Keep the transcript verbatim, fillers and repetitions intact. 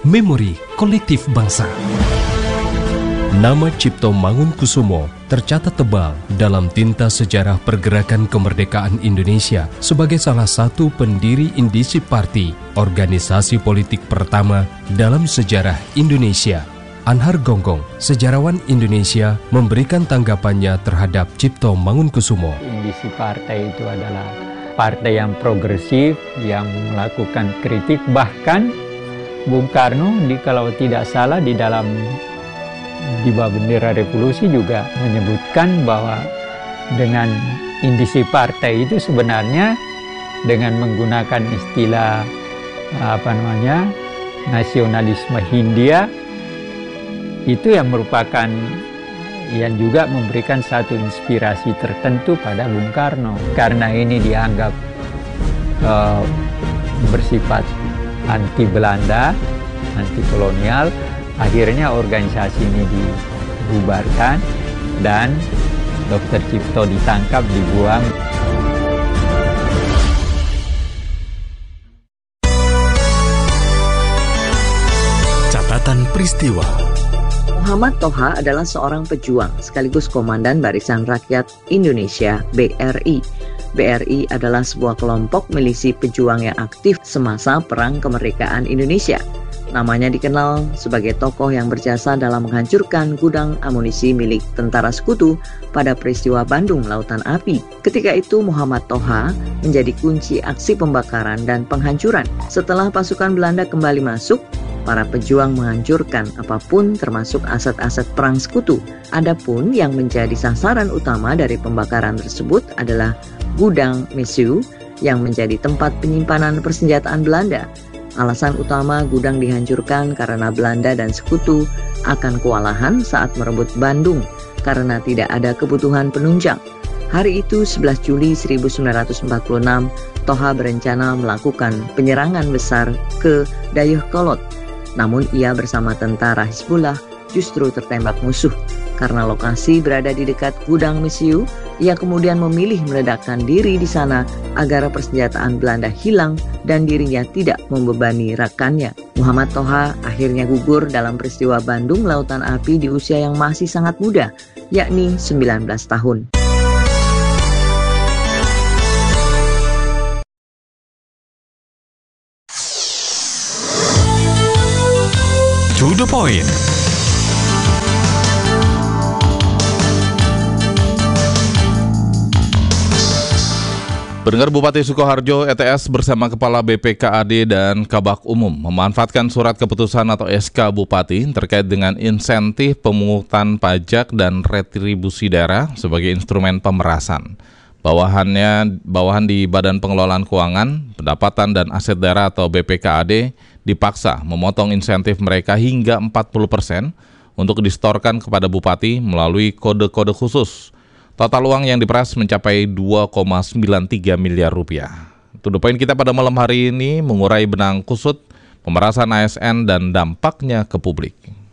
memori kolektif bangsa. Nama Cipto Mangunkusumo tercatat tebal dalam tinta sejarah pergerakan kemerdekaan Indonesia sebagai salah satu pendiri Indisi Party, organisasi politik pertama dalam sejarah Indonesia. Anhar Gonggong, sejarawan Indonesia, memberikan tanggapannya terhadap Cipto Mangunkusumo. Indisi Partai itu adalah partai yang progresif, yang melakukan kritik, bahkan Bung Karno, di, kalau tidak salah, di dalam di bawah bendera revolusi juga menyebutkan bahwa dengan indisi partai itu sebenarnya dengan menggunakan istilah apa namanya nasionalisme Hindia, itu yang merupakan yang juga memberikan satu inspirasi tertentu pada Bung Karno. Karena ini dianggap uh, bersifat anti Belanda, anti kolonial, akhirnya organisasi ini dibubarkan dan Dokter Cipto ditangkap, dibuang. Catatan peristiwa. Muhammad Toha adalah seorang pejuang sekaligus Komandan Barisan Rakyat Indonesia B R I. B R I adalah sebuah kelompok milisi pejuang yang aktif semasa Perang Kemerdekaan Indonesia. Namanya dikenal sebagai tokoh yang berjasa dalam menghancurkan gudang amunisi milik tentara sekutu pada peristiwa Bandung Lautan Api. Ketika itu Muhammad Toha menjadi kunci aksi pembakaran dan penghancuran. Setelah pasukan Belanda kembali masuk, para pejuang menghancurkan apapun termasuk aset-aset perang sekutu. Adapun yang menjadi sasaran utama dari pembakaran tersebut adalah gudang Messieu yang menjadi tempat penyimpanan persenjataan Belanda. Alasan utama gudang dihancurkan karena Belanda dan sekutu akan kewalahan saat merebut Bandung karena tidak ada kebutuhan penunjang. Hari itu sebelas Juli seribu sembilan ratus empat puluh enam, Toha berencana melakukan penyerangan besar ke Dayakolot. Namun ia bersama tentara Hizbullah justru tertembak musuh. Karena lokasi berada di dekat gudang Messieu, ia kemudian memilih meledakkan diri di sana agar persenjataan Belanda hilang dan dirinya tidak membebani rekannya. Muhammad Toha akhirnya gugur dalam peristiwa Bandung Lautan Api di usia yang masih sangat muda, yakni sembilan belas tahun. To the point. Pendengar, Bupati Sukoharjo E T S bersama Kepala B P K A D dan Kabak Umum memanfaatkan surat keputusan atau S K Bupati terkait dengan insentif pemungutan pajak dan retribusi daerah sebagai instrumen pemerasan. Bawahannya, bawahan di Badan Pengelolaan Keuangan, Pendapatan dan Aset Daerah atau B P K A D dipaksa memotong insentif mereka hingga empat puluh persen untuk distorkan kepada Bupati melalui kode-kode khusus. Total uang yang diperas mencapai dua koma sembilan tiga miliar rupiah. To the point kita pada malam hari ini mengurai benang kusut pemerasan A S N dan dampaknya ke publik.